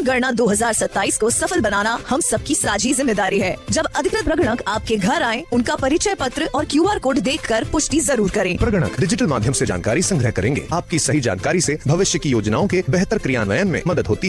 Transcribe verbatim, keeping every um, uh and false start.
जनगणना दो हजार सत्ताईस को सफल बनाना हम सबकी साझी जिम्मेदारी है। जब अधिकृत प्रगणक आपके घर आए, उनका परिचय पत्र और क्यू आर कोड देखकर पुष्टि जरूर करें। प्रगणक डिजिटल माध्यम से जानकारी संग्रह करेंगे। आपकी सही जानकारी से भविष्य की योजनाओं के बेहतर क्रियान्वयन में मदद होती है।